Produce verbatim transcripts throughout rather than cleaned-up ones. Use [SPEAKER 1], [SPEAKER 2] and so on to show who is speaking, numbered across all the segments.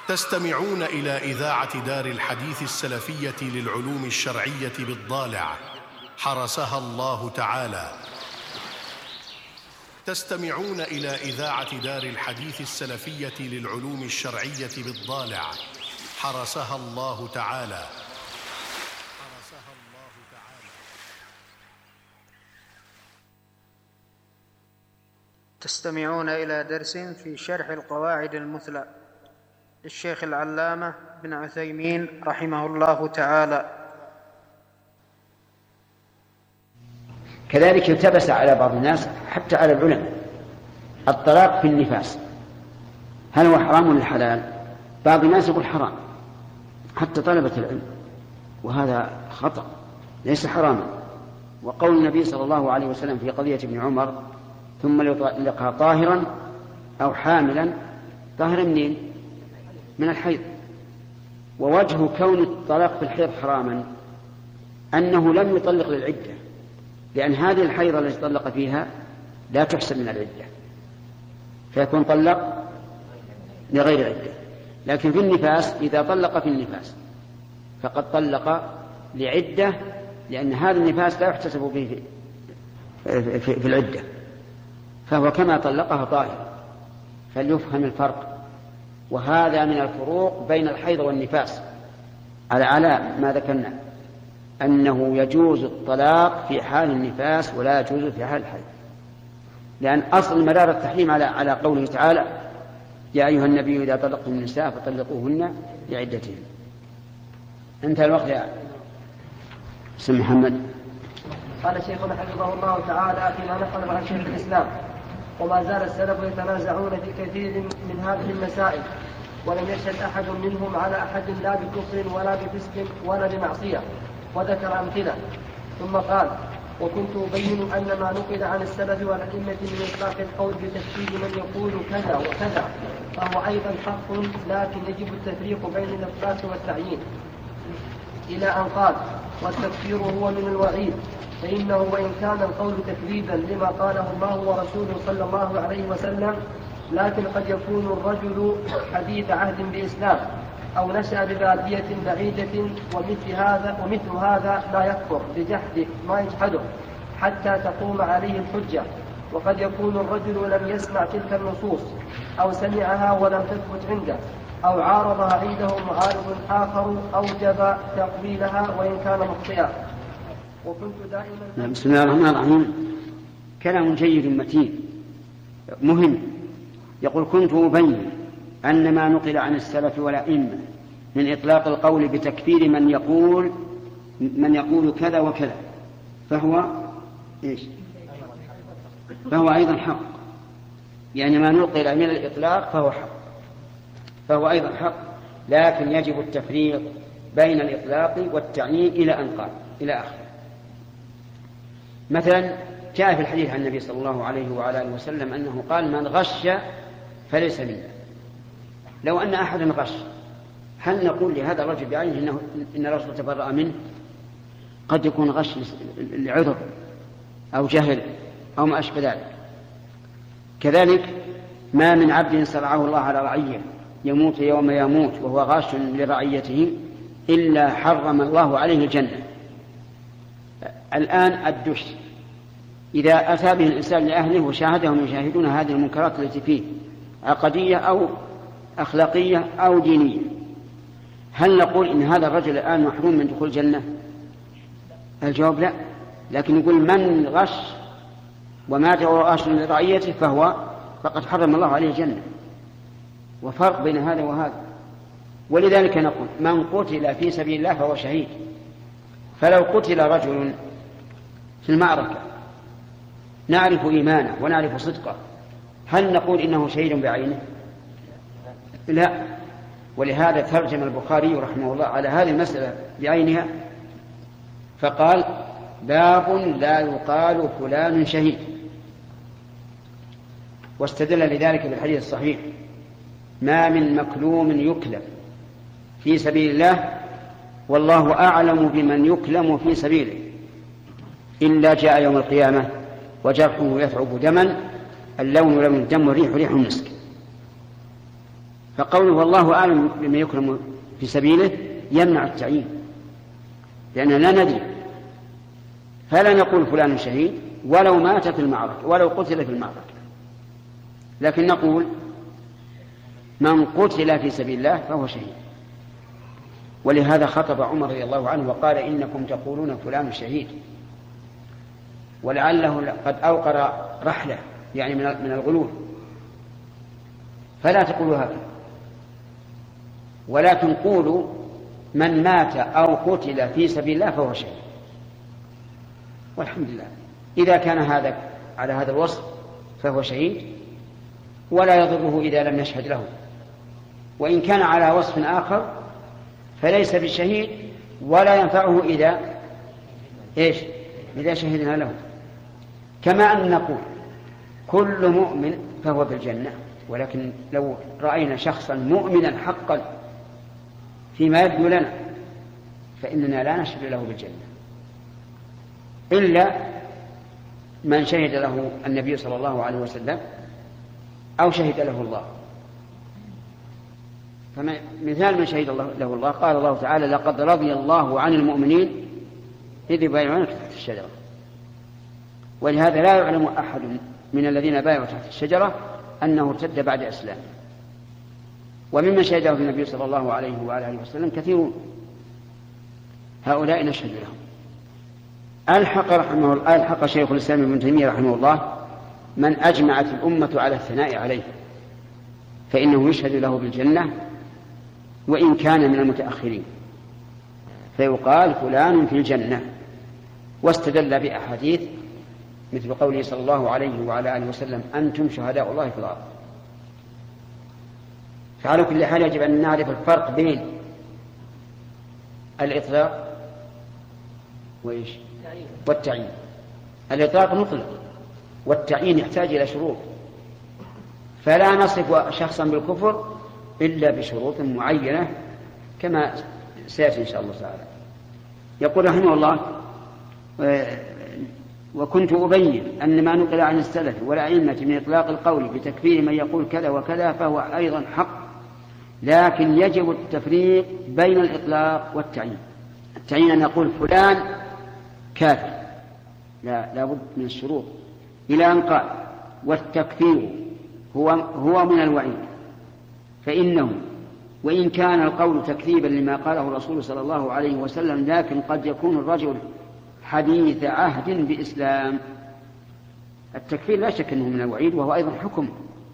[SPEAKER 1] تستمعون إلى إذاعة دار الحديث السلفية للعلوم الشرعية بالضالع حرسها الله تعالى. تستمعون إلى إذاعة دار الحديث السلفية للعلوم الشرعية بالضالع حرسها الله تعالى.
[SPEAKER 2] تستمعون إلى درس في شرح القواعد المثلى للشيخ العلامة بن عثيمين رحمه الله تعالى.
[SPEAKER 3] كذلك التبس على بعض الناس حتى على العلماء الطلاق في النفاس، هل هو حرام ولا حلال؟ بعض الناس يقول حرام حتى طلبة العلم، وهذا خطأ، ليس حراما. وقول النبي صلى الله عليه وسلم في قضية ابن عمر: ثم ليطلقها طاهرا أو حاملا. طاهرا منين؟ من الحيض. ووجه كون الطلاق في الحيض حراما أنه لم يطلق للعدة، لأن هذه الحيضة التي طلق فيها لا تحسب من العدة، فيكون طلق لغير عدة. لكن في النفاس إذا طلق في النفاس فقد طلق لعدة، لأن هذا النفاس لا يحتسب به في العدة، فهو كما طلقها طاهر. فليفهم الفرق، وهذا من الفروق بين الحيض والنفاس على على ما ذكرنا، أنه يجوز الطلاق في حال النفاس ولا يجوز في حال الحيض، لأن أصل مدار التحريم على على قوله تعالى: يا أيها النبي إذا طلقتم النساء فطلقوهن لعدتهن. انتهى الوقت يا سيد محمد.
[SPEAKER 4] قال شيخنا حفظه الله تعالى فيما نقل عن شيخ الإسلام: وما زال السلف يتنازعون في كثير من هذه المسائل، ولم يشهد أحد منهم على أحد لا بكفر ولا بفسق ولا بمعصية، وذكر أمثلة. ثم قال: وكنت أبين أن ما نقل عن السلف والأئمة من إطلاق القول بتشديد من يقول كذا وكذا فهو أيضا حق، لكن يجب التفريق بين الإطلاق والتعيين، إلى أن قال: والتكفير هو من الوعيد، فإنه وإن كان القول تكذيبا لما قاله الله ورسوله صلى الله عليه وسلم، لكن قد يكون الرجل حديث عهد بإسلام أو نشأ ببادية بعيدة، ومثل هذا ومثل هذا لا يكفر بجحده ما يجحده حتى تقوم عليه الحجة. وقد يكون الرجل لم يسمع تلك النصوص أو سمعها ولم تثبت عنده، أو عارضها عنده معارض آخر أوجب تقبيلها وإن كان مخطئا. وكنت دائما.
[SPEAKER 3] بسم الله الرحمن الرحيم. كلام جيد متين مهم. يقول: كنت أبين أن ما نقل عن السلف والأئمة من إطلاق القول بتكفير من يقول من يقول كذا وكذا فهو إيش؟ فهو أيضا حق، يعني ما نقل من الإطلاق فهو حق، فهو أيضا حق، لكن يجب التفريق بين الإطلاق والتعيين إلى أن قال إلى آخره. مثلا جاء في الحديث عن النبي صلى الله عليه وعلى آله وسلم أنه قال: من غش فليس منا. لو أن أحدا غش، هل نقول لهذا الرجل بعينه إنه إن الرسول تبرأ منه؟ قد يكون غش لعذر أو جهل أو ما أشبه ذلك. كذلك ما من عبد سرعه الله على رعية يموت يوم يموت وهو غاش لرعيته إلا حرم الله عليه الجنة. الآن الدش إذا أتى به الإنسان لأهله وشاهدهم يشاهدون هذه المنكرات التي فيه عقدية أو أخلاقية أو دينية، هل نقول إن هذا الرجل الآن محروم من دخول الجنة؟ الجواب لا، لكن نقول من غش ومات وهو غاش لرعيته فهو فقد حرم الله عليه الجنة. وفرق بين هذا وهذا. ولذلك نقول: من قتل في سبيل الله فهو شهيد. فلو قتل رجل في المعركة نعرف إيمانه ونعرف صدقه، هل نقول إنه شهيد بعينه؟ لا. ولهذا ترجم البخاري رحمه الله على هذه المسألة بعينها فقال: باب لا يقال فلان شهيد. واستدل لذلك بالحديث الصحيح: ما من مكلوم يكلم في سبيل الله والله أعلم بمن يكلم في سبيله إلا جاء يوم القيامة وجرحه يثعب دما اللون لون الدم والريح ريح المسك. فقوله والله أعلم بما يكرم في سبيله يمنع التعيين، لأننا لا ندري، فلا نقول فلان شهيد ولو مات في المعركة ولو قتل في المعركة، لكن نقول من قتل في سبيل الله فهو شهيد. ولهذا خطب عمر رضي الله عنه وقال إنكم تقولون فلان شهيد، ولعله قد أوقر رحلة يعني من الغلول، فلا تقولوا هكذا، ولكن قولوا من مات أو قتل في سبيل الله فهو شهيد. والحمد لله إذا كان هذا على هذا الوصف فهو شهيد، ولا يضره إذا لم يشهد له، وإن كان على وصف آخر فليس بالشهيد ولا ينفعه إذا إيش إذا شهدنا له. كما أن نقول كل مؤمن فهو بالجنة، ولكن لو رأينا شخصا مؤمنا حقا فيما يبدو لنا فإننا لا نشهد له بالجنة إلا من شهد له النبي صلى الله عليه وسلم أو شهد له الله. فمثال من شهد الله له الله قال الله تعالى لقد رضي الله عن المؤمنين إذ يبايعونك تحت الشجرة. ولهذا لا يعلم أحد من الذين بايعوا تحت الشجرة أنه ارتد بعد إسلامه. وممن شهده النبي صلى الله عليه وآله وسلم كثيرون، هؤلاء نشهد لهم. ألحق رحمه الله ألحق شيخ الإسلام ابن تيمية رحمه الله من أجمعت الأمة على الثناء عليه فإنه يشهد له بالجنة وإن كان من المتأخرين، فيقال فلان في الجنة، واستدل بأحاديث مثل قوله صلى الله عليه وعلى آله وسلم أنتم شهداء الله في الأرض. فعلى كل حال يجب أن نعرف الفرق بين الإطلاق وإيش والتعيين. الإطلاق مطلق، والتعيين يحتاج إلى شروط، فلا نصف شخصا بالكفر إلا بشروط معينة كما سيأتي إن شاء الله تعالى. يقول رحمه الله وكنت أبين أن ما نقل عن السلف والأئمة من إطلاق القول بتكفير من يقول كذا وكذا فهو أيضا حق، لكن يجب التفريق بين الإطلاق والتعيين. التعيين أن نقول فلان كافر، لا لابد من الشروط، إلى أن قال والتكفير هو, هو من الوعيد، فإنه وإن كان القول تكذيبا لما قاله الرسول صلى الله عليه وسلم لكن قد يكون الرجل حديث عهد بإسلام. التكفير لا شك أنه من الوعيد، وهو أيضا حكم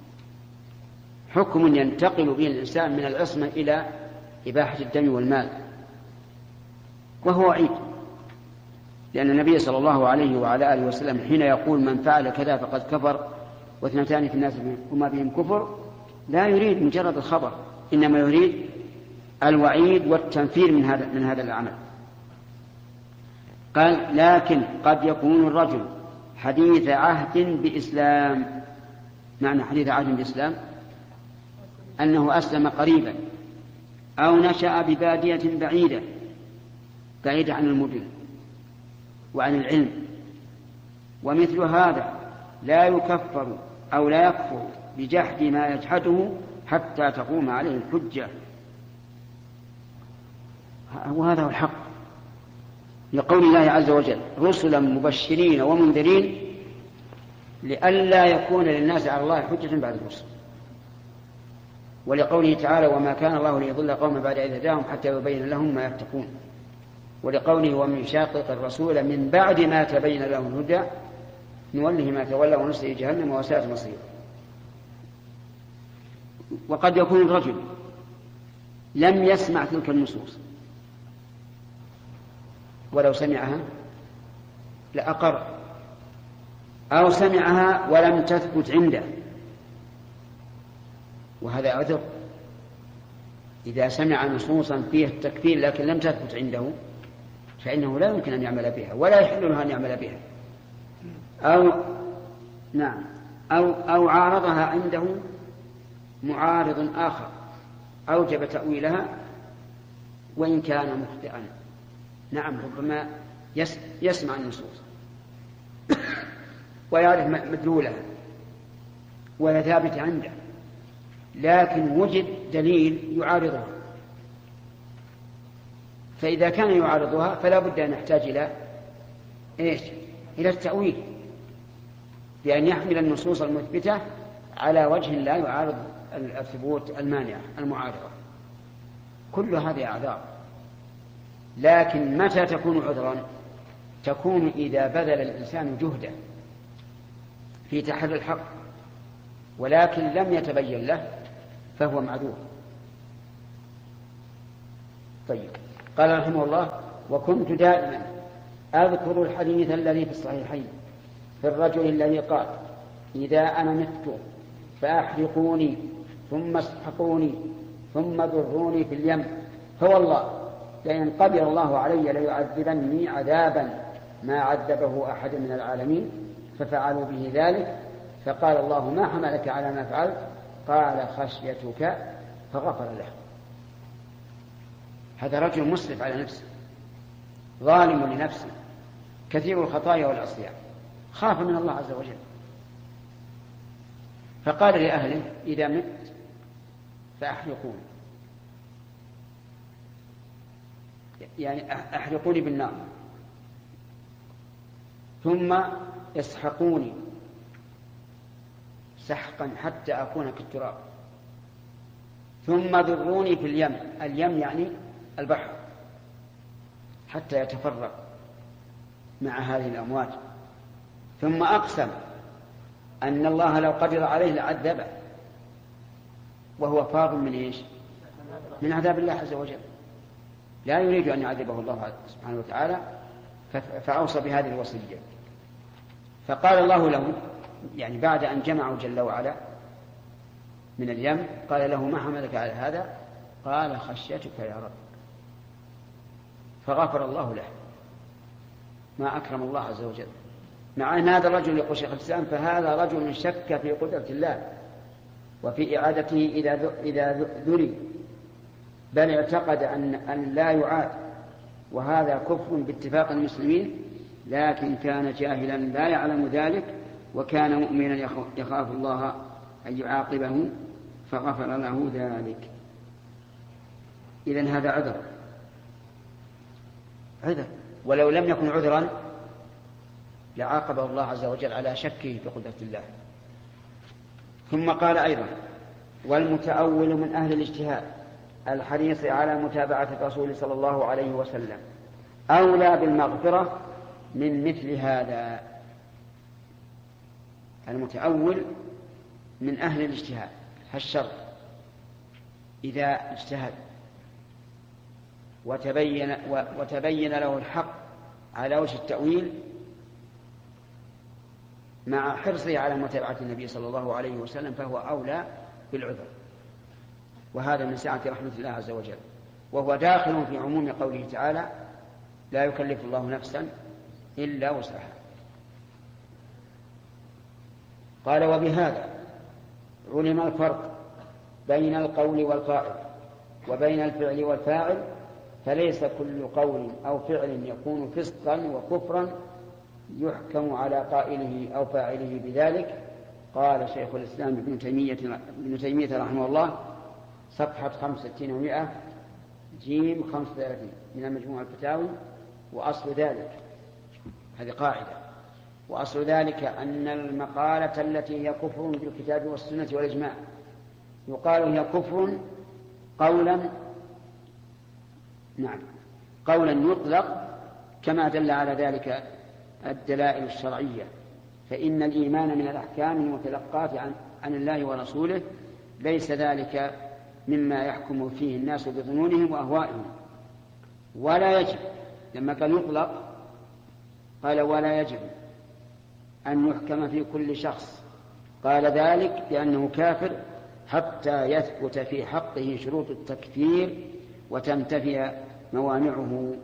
[SPEAKER 3] حكم ينتقل به الإنسان من العصمة إلى إباحة الدم والمال، وهو وعيد، لأن النبي صلى الله عليه وعلى آله وسلم حين يقول من فعل كذا فقد كفر واثنتان في الناس وما بهم كفر لا يريد مجرد الخبر، إنما يريد الوعيد والتنفير من هذا من هذا العمل. قال لكن قد يكون الرجل حديث عهد بإسلام. معنى حديث عهد بإسلام أنه أسلم قريبا أو نشأ ببادية بعيدة بعيدة عن المدن وعن العلم، ومثل هذا لا يكفر أو لا يكفر بجحد ما يجحده حتى تقوم عليه الحجة. وهذا هو الحق، لقول الله عز وجل رسلا مبشرين ومنذرين لئلا يكون للناس على الله حجة بعد الرسل، ولقوله تعالى وما كان الله ليضل قوما بعد إذ هداهم حتى يبين لهم ما يتقون، ولقوله ومن يشاقق الرسول من بعد ما تبين له الهدى نوله ما تولى ونصله جهنم وساءت مصيره. وقد يكون الرجل لم يسمع تلك النصوص ولو سمعها لأقر، أو سمعها ولم تثبت عنده، وهذا عذر. إذا سمع نصوصا فيها التكفير لكن لم تثبت عنده فإنه لا يمكن أن يعمل بها ولا يحل له أن يعمل بها، أو نعم أو أو عارضها عنده معارض آخر أوجب تأويلها وإن كان مخطئا. نعم ربما يسمع النصوص ويعرف مدلولها وهي ثابتة عنده، لكن وجد دليل يعارضها، فإذا كان يعارضها فلا بد أن نحتاج إلى إيش؟ إلى التأويل، بأن يحمل النصوص المثبتة على وجه لا يعارض الثبوت المانع المعارضة. كل هذه أعذار، لكن متى تكون عذرا؟ تكون إذا بذل الإنسان جهده في تحري الحق ولكن لم يتبين له فهو معذور. طيب، قال رحمه الله: وكنت دائما أذكر الحديث الذي في الصحيحين في الرجل الذي قال: إذا أنا مت فأحرقوني ثم اسحقوني ثم ذروني في اليم، فوالله لئن قدر الله علي ليعذبني عذابا ما عذبه أحد من العالمين. ففعلوا به ذلك، فقال الله: ما حملك على ما فعلت؟ قال: خشيتك، فغفر له. هذا رجل مسرف على نفسه، ظالم لنفسه، كثير الخطايا والعصيان، خاف من الله عز وجل، فقال لأهله: إذا مت فأحرقوني، يعني أحرقوني بالنار، ثم يسحقوني سحقا حتى أكون كالتراب، ثم ذروني في اليم، اليم يعني البحر، حتى يتفرق مع هذه الأمواج، ثم أقسم أن الله لو قدر عليه لعذبه، وهو فاض من إيش؟ من عذاب الله عز وجل، لا يريد أن يعذبه الله سبحانه وتعالى، فأوصى بهذه الوصية. فقال الله له، يعني بعد أن جمعوا جل وعلا من اليم، قال له: ما حملك على هذا؟ قال: خشيتك يا رب، فغفر الله له. ما أكرم الله عز وجل، مع أن هذا الرجل يقول شيخ الإسلام فهذا رجل شك في قدرة الله وفي إعادته إذا إذا ذري، بل اعتقد أن أن لا يعاد، وهذا كفر باتفاق المسلمين، لكن كان جاهلا لا يعلم ذلك، وكان مؤمنا يخاف الله أن يعاقبه فغفر له ذلك. إذن هذا عذر عذر ولو لم يكن عذرا لعاقبه الله عز وجل على شكه في قدرة الله. ثم قال أيضا: والمتأول من أهل الاجتهاد الحريص على متابعة الرسول صلى الله عليه وسلم أولى بالمغفرة من مثل هذا. المتأول من أهل الاجتهاد هالشرط إذا اجتهد وتبين, وتبين له الحق على وجه التأويل مع حرصه على متابعة النبي صلى الله عليه وسلم فهو أولى بالعذر، وهذا من سعة رحمة الله عز وجل، وهو داخل في عموم قوله تعالى: لا يكلف الله نفسا إلا وسعها. قال: وبهذا علم الفرق بين القول والقائل وبين الفعل والفاعل، فليس كل قول أو فعل يكون فسقا وكفرا يحكم على قائله أو فاعله بذلك. قال شيخ الإسلام ابن تيمية, ابن تيمية رحمه الله، صفحة خمسة وستين ومائة، جيم خمسة وثلاثين من المجموع الفتاوي: وأصل ذلك، هذه قاعدة، وأصل ذلك أن المقالة التي هي كفر بالكتاب والسنة والإجماع يقال هي كفر قولا، نعم قولا يطلق كما دل على ذلك الدلائل الشرعية، فإن الإيمان من الأحكام المتلقاة عن, عن الله ورسوله، ليس ذلك مما يحكم فيه الناس بظنونهم وأهوائهم. ولا يجب، لما قال يطلق قال ولا يجب أن يحكم في كل شخص، قال ذلك لأنه كافر حتى يثبت في حقه شروط التكفير وتنتفي موانعه.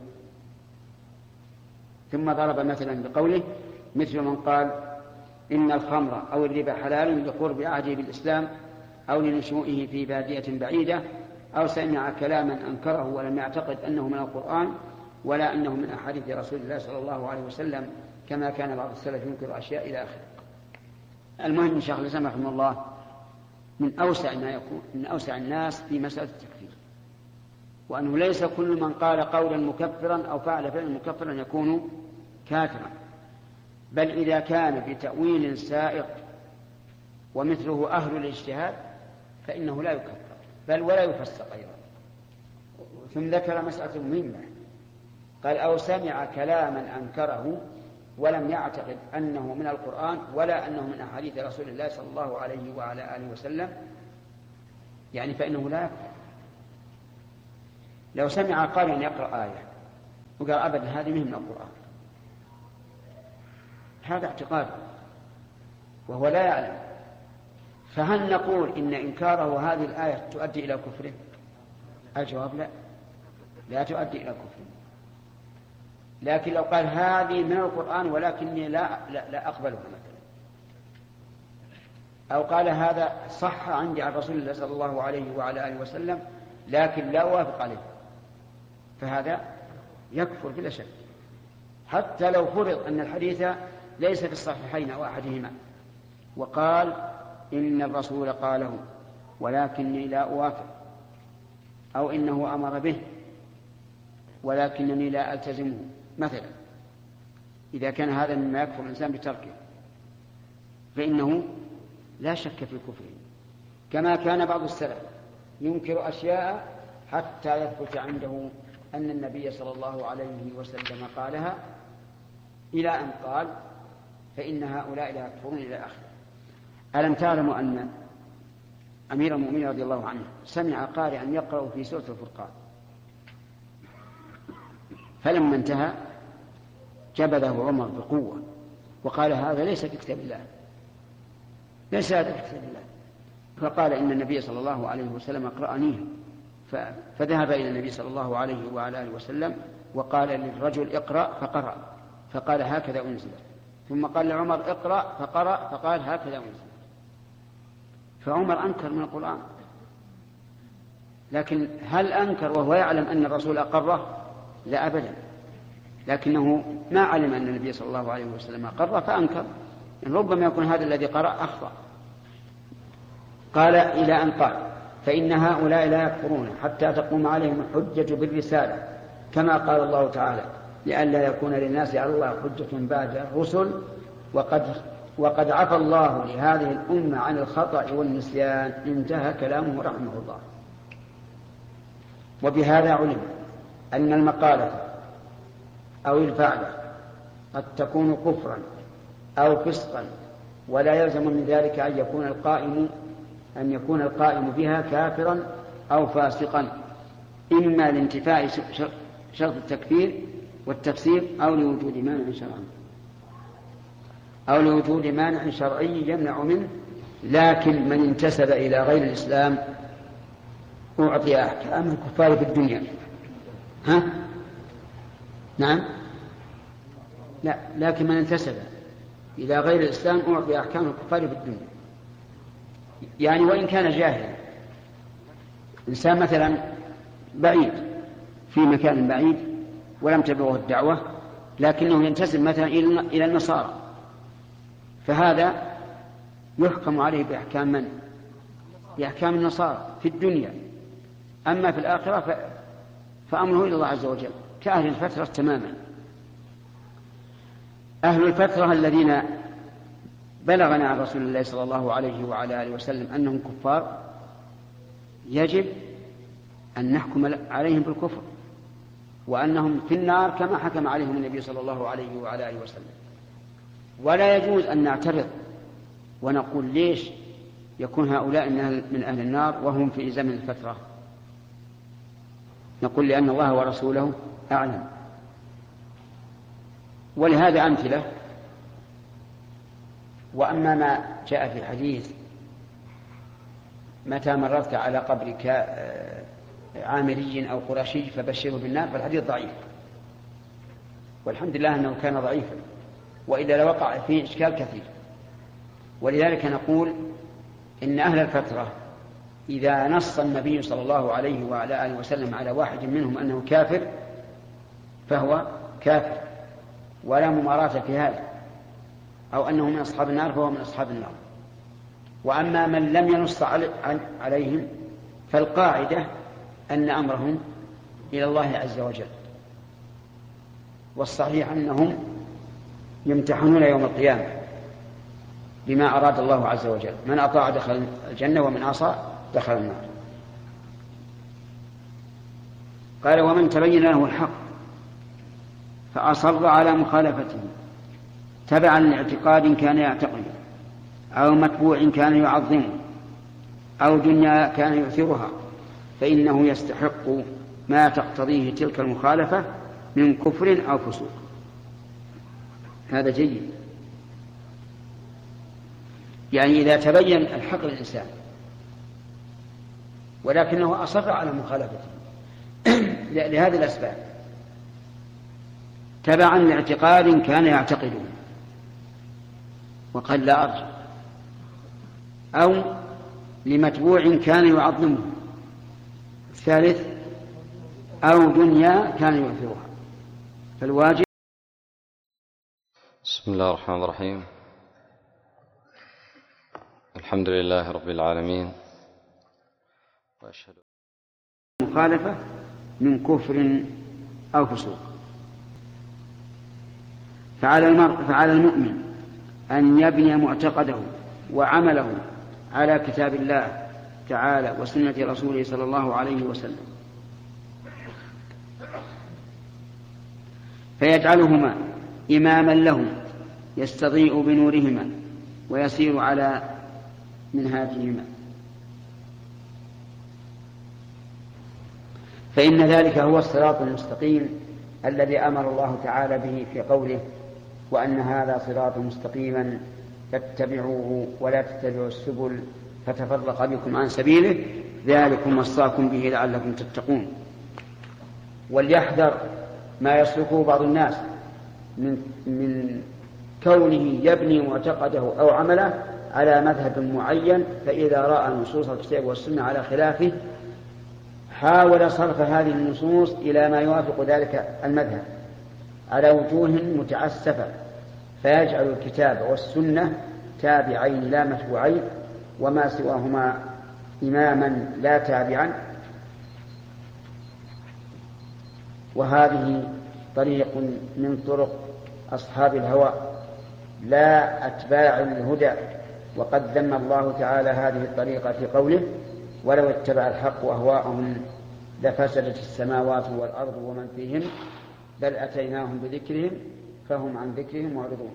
[SPEAKER 3] ثم ضرب مثلا بقوله: مثل من قال إن الخمر أو الربا حلال لقرب عهده بالإسلام أو لنشوئه في بادية بعيدة، أو سمع كلاما أنكره ولم يعتقد أنه من القرآن ولا أنه من أحاديث رسول الله صلى الله عليه وسلم، كما كان بعض السلف ينكر أشياء إلى آخره. المهم شيخ الإسلام رحمه الله من أوسع ما يكون من أوسع الناس في مسألة التكفير، وأنه ليس كل من قال قولا مكفرا أو فعل فعلا مكفرا يكون كافرا، بل إذا كان بتأويل سائق ومثله أهل الاجتهاد فإنه لا يكفر بل ولا يفسق أيضا. ثم ذكر مسألة مهمة، قال أو سمع كلاما أنكره ولم يعتقد أنه من القرآن ولا أنه من أحاديث رسول الله صلى الله عليه وعلى آله وسلم، يعني فإنه لا يكفر. لو سمع قارئا يقرأ آية وقال أبدا هذه من القرآن، هذا اعتقاد وهو لا يعلم، فهل نقول إن إنكاره هذه الآية تؤدي إلى كفره؟ الجواب لا، لا تؤدي إلى كفره. لكن لو قال هذه من القرآن ولكني لا, لا, لا أقبلها مثلا، أو قال هذا صح عندي عن رسول الله صلى الله عليه وعلى آله وسلم لكن لا أوافق عليه، فهذا يكفر بلا شك، حتى لو فرض أن الحديث ليس في الصحيحين أو أحدهما وقال إن الرسول قاله ولكني لا أوافق، أو إنه أمر به ولكنني لا ألتزمه مثلا، إذا كان هذا مما يكفر الإنسان بتركه فإنه لا شك في كفره، كما كان بعض السلف ينكر أشياء حتى يثبت عنده أن النبي صلى الله عليه وسلم قالها، إلى أن قال فإن هؤلاء لا يكفرون إلى آخره. ألم تعلموا أن أمير المؤمنين رضي الله عنه سمع قارئا يقرأ في سورة الفرقان، فلما انتهى جبذه عمر بقوة وقال هذا ليس في كتاب الله، ليس هذا في كتاب الله، فقال إن النبي صلى الله عليه وسلم أقرأنيه، فذهب إلى النبي صلى الله عليه وعلى آله وسلم وقال للرجل اقرأ فقرأ، فقال هكذا أنزل، ثم قال لعمر اقرأ فقرأ فقال هكذا أنزل، فعمر أنكر من القرآن، لكن هل أنكر وهو يعلم أن الرسول أقره؟ لا أبدا، لكنه ما علم أن النبي صلى الله عليه وسلم أقره فأنكر، يعني ربما يكون هذا الذي قرأ أخطأ. قال إلى أن قال فإن هؤلاء لا يكفرون حتى تقوم عليهم الحجة بالرسالة، كما قال الله تعالى لئلا يكون للناس على الله حجة بعد الرسل وقد, وقد عفى الله لهذه الأمة عن الخطأ والنسيان. انتهى كلامه رحمه الله. وبهذا علم أن المقالة أو الفعل قد تكون كفرا أو فسقا، ولا يلزم من ذلك أن يكون القائم أن يكون القائم بها كافرا أو فاسقا، إما لانتفاء شرط التكفير والتفسير أو لوجود مانع شرعي أو لوجود مانع شرعي يمنع منه. لكن من انتسب إلى غير الإسلام أعطي أحكام الكفار في الدنيا. ها؟ نعم؟ لا، لكن من انتسب إلى غير الإسلام أعطي أحكام الكفار في الدنيا، يعني وإن كان جاهلا. إنسان مثلا بعيد في مكان بعيد ولم تبلغه الدعوة لكنه ينتسب مثلا إلى النصارى، فهذا يحكم عليه بأحكام من؟ بأحكام النصارى في الدنيا. أما في الآخرة فأمره إلى الله عز وجل، كأهل الفترة تماما. أهل الفترة الذين بلغنا عن رسول الله صلى الله عليه وعلى آله وسلم أنهم كفار يجب أن نحكم عليهم بالكفر وأنهم في النار كما حكم عليهم النبي صلى الله عليه وعلى آله وسلم. ولا يجوز أن نعترض ونقول ليش يكون هؤلاء من أهل النار وهم في زمن الفترة. نقول لأن الله ورسوله أعلم. ولهذا أمثلة. وأما ما جاء في حديث متى مررت على قبر عامري أو قرشي فبشره بالنار، فالحديث ضعيف، والحمد لله أنه كان ضعيفا، وإذا لوقع فيه إشكال كثير. ولذلك نقول إن أهل الفترة إذا نص النبي صلى الله عليه وعلى آله وسلم على واحد منهم أنه كافر فهو كافر، ولا مماراة في هذا، أو أنه من أصحاب النار فهو من أصحاب النار. وأما من لم ينص عليهم فالقاعدة أن أمرهم إلى الله عز وجل، والصحيح أنهم يمتحنون يوم القيامة بما أراد الله عز وجل، من أطاع دخل الجنة ومن عصى دخل النار. قال ومن تبين له الحق فأصر على مخالفته تبعا لاعتقاد كان يعتقده أو متبوع كان يعظمه أو دنيا كان يؤثرها فإنه يستحق ما تقتضيه تلك المخالفة من كفر أو فسوق. هذا جيد، يعني إذا تبين الحق للإنسان ولكنه أصر على مخالفته لهذه الأسباب تبعا لاعتقاد كان يعتقده وقد لا أرجع، أو لمتبوع كان يعظمه، الثالث أو دنيا كان يؤثرها. فالواجب.
[SPEAKER 5] بسم الله الرحمن الرحيم. الحمد لله رب العالمين، وأشهد
[SPEAKER 3] مخالفة من كفر أو فسوق. فعلى المرء فعلى المؤمن أن يبني معتقده وعمله على كتاب الله تعالى وسنة رسوله صلى الله عليه وسلم، فيجعلهما إماما له يستضيء بنورهما ويسير على منهاجهما، فإن ذلك هو الصراط المستقيم الذي أمر الله تعالى به في قوله وأن هذا صراط مستقيما فاتبعوه ولا تتبعوا السبل فتفرق بكم عن سبيله ذلكم وصاكم به لعلكم تتقون. وليحذر ما يسلكه بعض الناس من, من كونه يبني معتقده أو عمله على مذهب معين، فإذا رأى نصوص الكتاب والسنة على خلافه حاول صرف هذه النصوص إلى ما يوافق ذلك المذهب على وجوه متعسفة، فيجعل الكتاب والسنة تابعين لا متبوعين وما سواهما إماما لا تابعا. وهذه طريق من طرق أصحاب الهوى لا أتباع الهدى، وقد ذم الله تعالى هذه الطريقة في قوله ولو اتبع الحق أهواءهم لفسدت السماوات والأرض ومن فيهن بل أتيناهم بذكرهم فهم عن ذكرهم معرضون.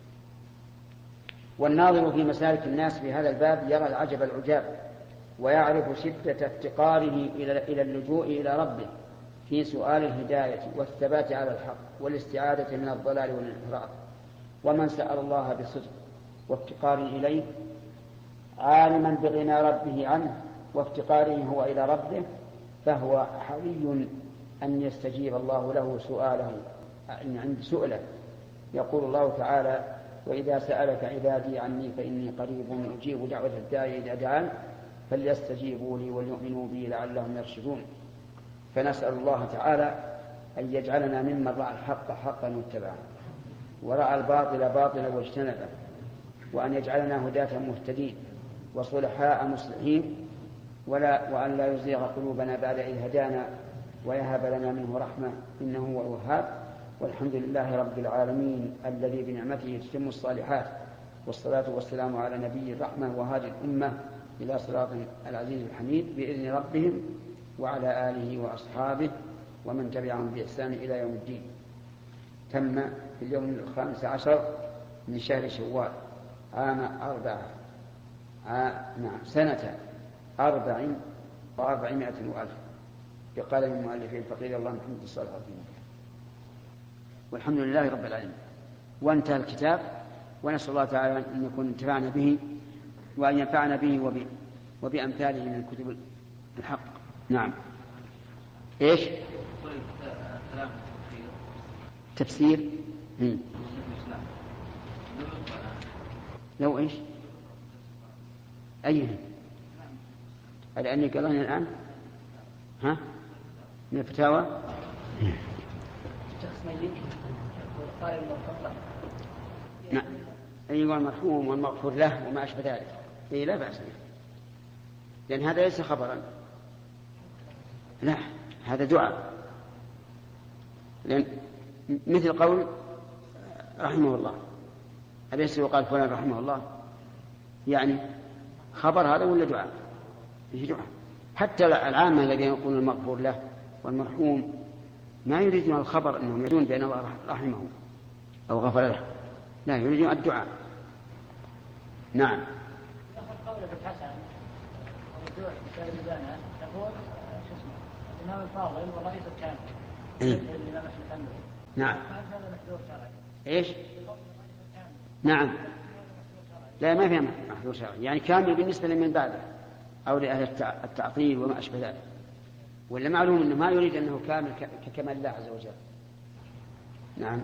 [SPEAKER 3] والناظر في مسالك الناس في هذا الباب يرى العجب العجاب ويعرف شدة افتقاره إلى اللجوء إلى ربه في سؤال الهداية والثبات على الحق والاستعادة من الضلال والانحراف. ومن سأل الله بصدق وافتقار إليه عالما بغنى ربه عنه وافتقاره هو إلى ربه فهو حري أن يستجيب الله له سؤاله عند سؤله. يقول الله تعالى وإذا سألك عبادي عني فإني قريب أجيب دعوة الداعي إذا دعان فليستجيبوا لي وليؤمنوا بي لعلهم يرشدون. فنسأل الله تعالى أن يجعلنا ممن رأى الحق حقا واتبعه ورأى الباطل باطلا واجتنبه، وأن يجعلنا هداة مهتدين وصلحاء مصلحين، ولا وأن لا يزيغ قلوبنا بعد إذ هدانا ويهب لنا منه رحمة إنه هو الوهاب. والحمد لله رب العالمين الذي بنعمته تتم الصالحات، والصلاة والسلام على نبي الرحمة وهادي الأمة إلى صراط العزيز الحميد بإذن ربهم وعلى آله وأصحابه ومن تبعهم بإحسان إلى يوم الدين. تم في اليوم الخامس عشر من شهر شوال عام أربعة نعم سنة أربع وأربعمائة وألف بقال من المؤلفين فقيل الله محمد الصالح الدين. والحمد لله رب العالمين. وانتهى الكتاب، ونسأل الله تعالى أن يكون انتفعنا به وأن ينفعنا به وبأمثاله من كتب الحق. نعم. إيش؟ تفسير هم. لو إيش؟ أيه؟ لأني قرأنا الآن ها من الفتاوى نعم يقول المرحوم والمغفور له وما أشبه ذلك. إيه لا بأس، لأن هذا ليس خبرا، لا هذا دعاء. لأن مثل قول رحمه الله، أليس يقال فلان رحمه الله؟ يعني خبر هذا ولا دعاء؟ فيه دعاء. حتى العامة الذين يقولون المغفور له والمرحوم ما يريدون الخبر أنهم يريدون بأن الله رحمه أو غفر له، لا يريدون الدعاء. نعم.
[SPEAKER 6] قولك الحسن والدعاء بسائر البنات تقول شو اسمه الإمام الفاضل ورئيس الكامل الإمام أحمد.
[SPEAKER 3] نعم.
[SPEAKER 6] هذا محذور شرعي.
[SPEAKER 3] إيش؟ نعم. لا ما فيها محذور شرعي، يعني كامل بالنسبة لمن بعده أو لأهل التعطيل وما أشبه ذلك، ولا معلوم أنه ما يريد أنه كامل ككمال الله عز وجل. نعم.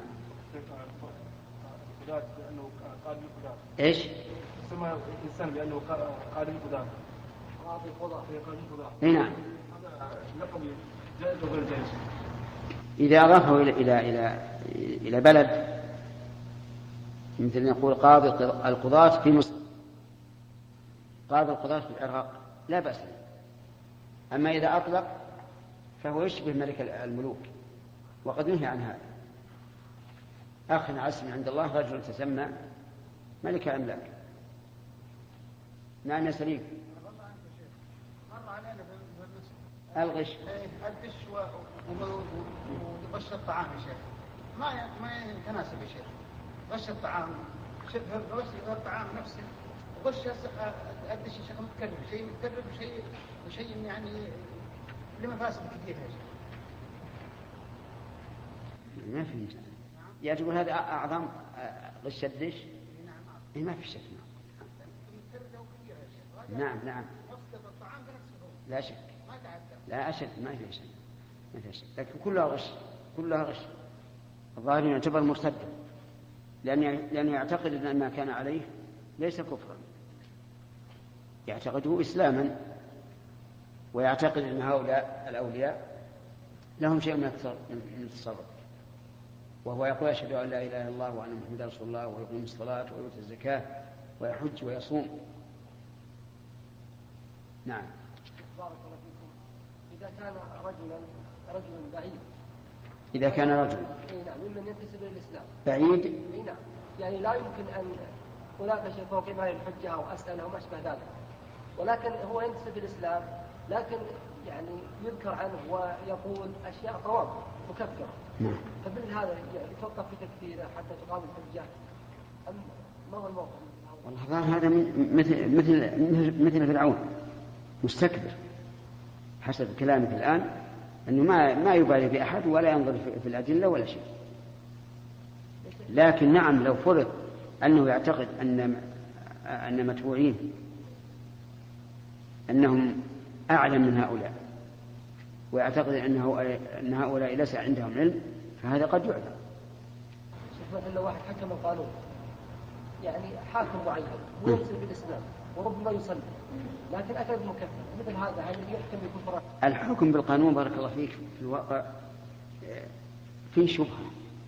[SPEAKER 3] إيش؟
[SPEAKER 7] سمى الإنسان بأنه قاضي القضاة. قاضي القضاة. قاضي القضاة.
[SPEAKER 3] إيه نعم.
[SPEAKER 7] هذا لقب جائز وغير جائز.
[SPEAKER 3] إذا أضافه إلى إلى إلى إلى بلد مثل نقول قاضي القضاة في مصر، قاضي القضاة في العراق لا بأس. أما إذا أطلق فهو يشبه ملك الملوك، وقد نهي عن هذا. أخ عسم عند الله رجل تسمى ملك الأملاك. نعم يا سليم.
[SPEAKER 8] مر علينا في المسجد
[SPEAKER 3] الغش
[SPEAKER 8] الغش وغش الطعام يا شيخ، ما ما يتناسب يا شيخ. غش الطعام غش الطعام نفسه، وغش الدش شيء متكرر، شيء متكرر وشيء وشيء يعني لمفاسد كثيرة يا شيخ.
[SPEAKER 3] ما فهمت. يا تقول هذا أعظم غش الدش؟ إيه ما في شك. نعم نعم لا شك، لا أشد ما في شك، ما في شك، لكن كلها غش، كلها غش. الظاهر يعتبر مرتدا، لأنه لأنه يعتقد أن ما كان عليه ليس كفرا، يعتقده إسلاما، ويعتقد أن هؤلاء الأولياء لهم شيء من التصرف، وهو يقول أشهد أن لا إله إلا الله وأن محمدا رسول الله، ويقيم الصلاة ويؤتي الزكاة ويحج ويصوم. نعم.
[SPEAKER 4] بارك الله فيكم. إذا كان رجلا رجلا بعيد.
[SPEAKER 3] إذا كان رجل.
[SPEAKER 4] إيه نعم، ممن ينتسب للإسلام.
[SPEAKER 3] بعيد.
[SPEAKER 4] إيه نعم. يعني لا يمكن أن أناقش فوق ما الحجة أو أسأل أو ما أشبه ذلك. ولكن هو ينتسب للإسلام، لكن يعني يذكر عنه ويقول أشياء طواب مكفرة.
[SPEAKER 3] نعم.
[SPEAKER 4] فمثل هذا يتوقف في تكفيره حتى تقام الحجة. أم ما هو الموقف؟
[SPEAKER 3] والله هذا مثل مثل مثل فرعون مستكبر حسب كلامك الآن، أنه ما ما يبالي بأحد ولا ينظر في الأدلة ولا شيء. لكن نعم لو فرض أنه يعتقد أن أن متبوعين أنهم أعلم من هؤلاء، ويعتقد أنه أن هؤلاء ليس عندهم علم، فهذا قد يعذر.
[SPEAKER 4] مثل لو واحد حكم القانون، يعني حاكم معين وينسب بالإسلام وربما يصلي، لكن أتى بمكفر، مثل هذا هل يحكم بكفر؟
[SPEAKER 3] الحكم بالقانون بارك الله فيك في الواقع في شبهة،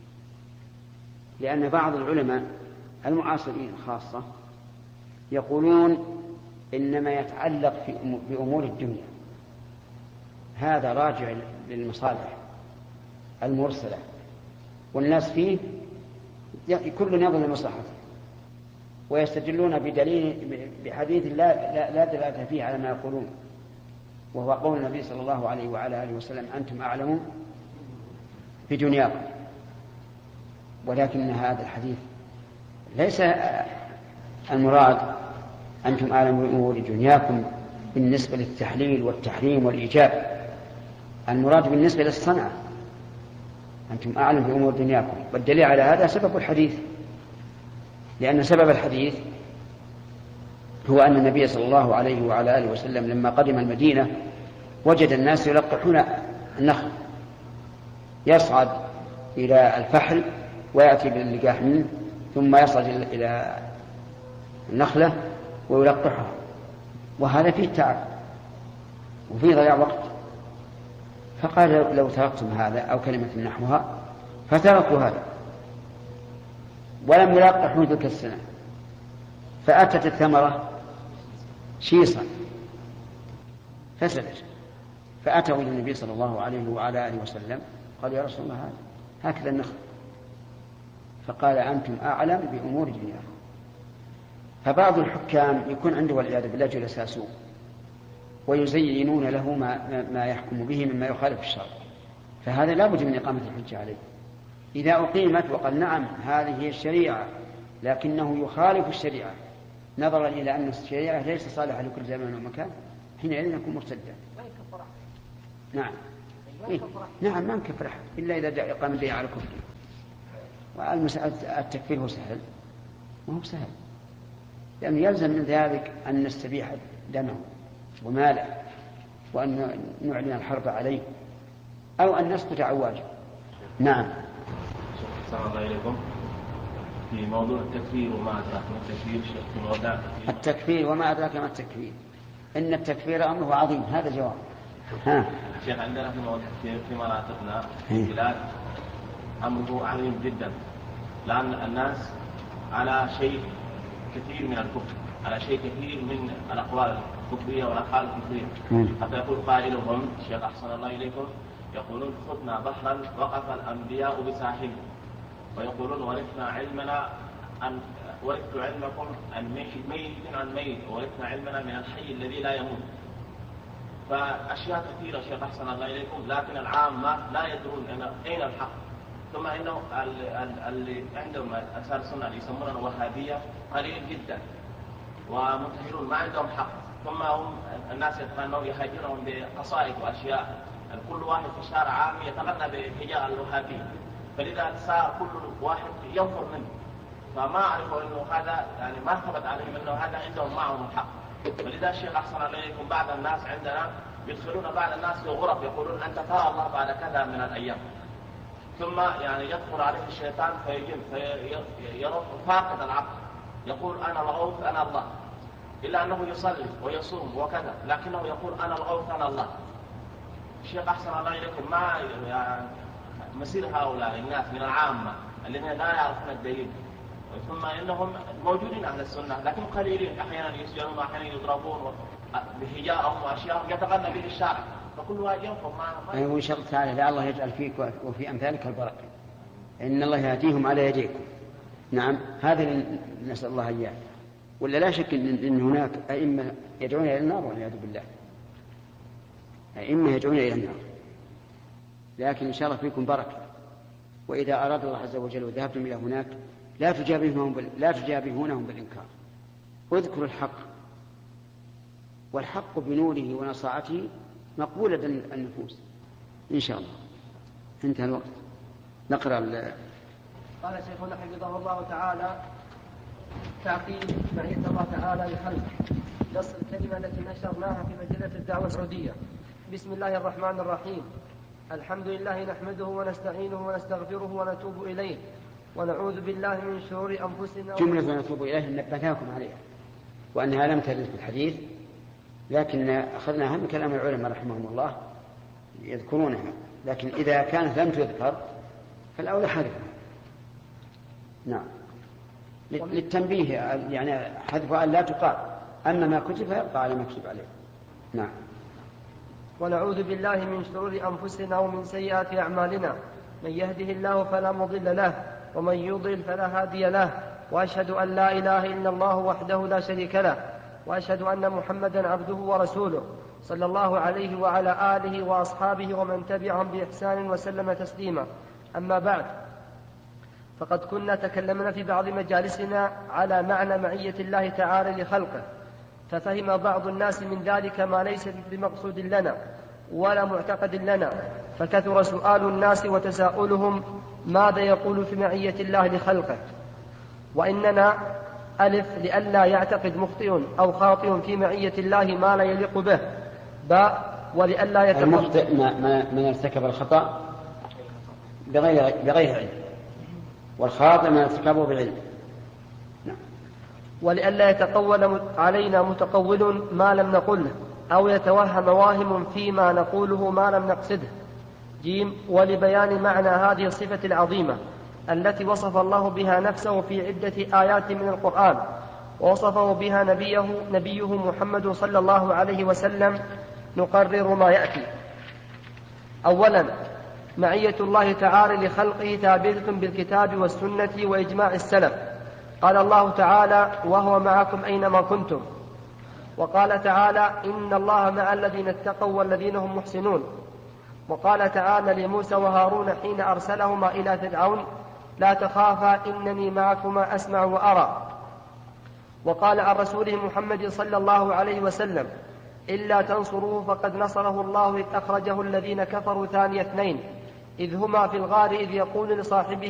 [SPEAKER 3] لأن بعض العلماء المعاصرين خاصة يقولون إنما يتعلق في بأمور الدنيا، هذا راجع للمصالح المرسلة، والناس فيه كل ينظر لمصلحته، ويستدلون بدليل بحديث لا, لا, لا دلالة فيه على ما يقولون، وهو قول النبي صلى الله عليه وعلى آله وسلم أنتم أعلمون في دنياكم. ولكن هذا الحديث ليس المراد أنتم أعلمون بأمور دنياكم بالنسبة للتحليل والتحريم والإيجاب، المراد بالنسبة للصنعة أنتم أعلم بأمور دنياكم. والدليل على هذا سبب الحديث، لأن سبب الحديث هو أن النبي صلى الله عليه وعلى آله وسلم لما قدم المدينة وجد الناس يلقحون النخل، يصعد إلى الفحل ويأتي باللقاح منه، ثم يصعد إلى النخلة ويلقحها، وهذا فيه تعب وفيه ضياع وقت. فقال لو تركتم هذا أو كلمة نحوها، فتركوا هذا ولم يلقحوا تلك السنة، فأتت الثمرة شيصا فسدت، فأتوا إلى النبي صلى الله عليه وعلى آله وسلم قالوا يا رسول الله هذا هكذا النخل، فقال أنتم أعلم بأمور دنياكم. فبعض الحكام يكون عنده والعياذ بالله جلساء سوء ويزينون له ما, ما يحكم به مما يخالف الشرع، فهذا لا بد من إقامة الحجة عليه. إذا أقيمت وقال نعم هذه هي الشريعة لكنه يخالف الشريعة نظرا إلى أن الشريعة ليس صالحة لكل زمان ومكان، حينئذ يكون مرتدا. نعم إيه؟ نعم ما نكفر أحد إلا إذا جاء إقامة الدين على كفر. والمسألة التكفير هو سهل، ما هو سهل، لأنه يلزم من ذلك أن نستبيح دمه وماله وأن نعلن الحرب عليه أو أن نسقط عواجه. نعم.
[SPEAKER 9] السلام الله عليكم. في موضوع التكفير وما أدراك ما التكفير في موضوع
[SPEAKER 3] التكفير وما أدراك ما التكفير، إن التكفير أمره عظيم. هذا جواب. ها
[SPEAKER 9] شيخ عندنا في موضوع في مناطقنا في البلاد أمره عظيم جدا، لأن الناس على شيء كثير من الكفر، على شيء كثير من الأقوال الكفرية والأفعال الكفرية، حتى يقول قائلهم الشيخ أحسن الله إليكم يقولون خذنا بحرا وقف الأنبياء بساحله، ويقولون ورثنا علمنا أن ورثت علمكم عن ميت عن ميت وورثنا علمنا من الحي الذي لا يموت. فأشياء كثيرة شيخ أحسن الله إليكم، لكن العامة لا يدرون أين الحق. ثم إنه اللي عندهم أنصار السنة اللي يسموننا وهابية قليل جدا ومنتهرون ما عندهم حق، ثم هم الناس يتغنون يهاجرون بقصائد وأشياء، كل واحد في شارع عام يتغنى بهجاء الوهابية، فلذا صار كل واحد ينفر منه. فما أعرفوا أنه هذا يعني ما ثبت عليهم أنه هذا عندهم معهم الحق. ولذا الشيخ أحسن عليكم بعض الناس عندنا يدخلون بعض الناس في غرف يقولون أنت ترى الله بعد كذا من الأيام، ثم يعني يدخل عليه الشيطان فيجن فيرى فاقد العقل يقول أنا الغوث أنا الله، إلا أنه يصلي ويصوم وكذا لكنه يقول أنا الغوث أنا الله. الشيخ أحسن الله إليكم ما يعني مسير هؤلاء الناس من العامة الذين لا يعرفون الدين، ثم إنهم موجودين أهل السنة لكن قليلين، أحيانا يسجنون أحيانا يضربون بهجاءهم وأشياء يتغنى به الشارع، فكل واحد ينفر ما
[SPEAKER 3] أيوة إن شاء الله تعالى لا الله يجعل فيك وفي أمثالك البركة، إن الله يهديهم على يديكم. نعم هذا نسأل الله إياه. ولا لا شك إن هناك أئمة يدعون إلى النار والعياذ بالله، أئمة يدعون إلى النار، لكن إن شاء الله فيكم بركة. وإذا أراد الله عز وجل وذهبتم إلى هناك لا تجابهونهم بال... لا تجابهونهم بالإنكار، واذكروا الحق، والحق بنوره ونصاعته مقبولة النفوس إن شاء الله. انتهى الوقت. نقرأ ال...
[SPEAKER 4] قال شيخنا حفظه الله تعالى: تعقيد معية الله تعالى لخلقه. نص الكلمة التي نشرناها في مجلة الدعوة السعودية. بسم الله الرحمن الرحيم. الحمد لله نحمده ونستعينه ونستغفره ونتوب إليه ونعوذ بالله من شرور أنفسنا.
[SPEAKER 3] جملة ونتوب إليه نبهناكم عليها وأنها لم ترد في الحديث، لكن أخذناها من كلام العلماء رحمهم الله يذكرونها، لكن إذا كانت لم تذكر فالأولى حذفها. نعم للتنبيه يعني حذفها أن لا تقال، أما ما كتب فيبقى على ما كتب عليه. نعم.
[SPEAKER 4] ونعوذ بالله من شرور أنفسنا ومن سيئات أعمالنا، من يهده الله فلا مضل له ومن يضلل فلا هادي له، وأشهد أن لا إله إلا الله وحده لا شريك له، وأشهد أن محمدا عبده ورسوله صلى الله عليه وعلى آله وأصحابه ومن تبعهم بإحسان وسلم تسليما. أما بعد، فقد كنا تكلمنا في بعض مجالسنا على معنى معية الله تعالى لخلقه، ففهم بعض الناس من ذلك ما ليس بمقصود لنا ولا معتقد لنا، فكثر سؤال الناس وتساؤلهم ماذا يقول في معية الله لخلقه. وإننا ألف لئلا يعتقد مخطئ أو خاطئ في معية الله ما لا يليق به، باء ولئلا يتقبل
[SPEAKER 3] المخطئ من ارتكب الخطأ بغير بغير علم، والخاطئ من ارتكبه بعلم. نعم.
[SPEAKER 4] ولئلا يتقول علينا متقول ما لم نقله أو يتوهم واهم فيما نقوله ما لم نقصده. جيم ولبيان معنى هذه الصفة العظيمة التي وصف الله بها نفسه في عدة آيات من القرآن، ووصفه بها نبيه, نبيه محمد صلى الله عليه وسلم، نقرر ما يأتي. أولا، معية الله تعالى لخلقه ثابتة بالكتاب والسنة وإجماع السلف. قال الله تعالى: وهو معكم أينما كنتم. وقال تعالى: إن الله مع الذين اتقوا والذين هم محسنون. وقال تعالى لموسى وهارون حين أرسلهما إلى فرعون: لا تخافا إنني معكما أسمع وأرى. وقال عن رسوله محمد صلى الله عليه وسلم: إلا تنصروه فقد نصره الله إذ أخرجه الذين كفروا ثاني اثنين إذ هما في الغار إذ يقول لصاحبه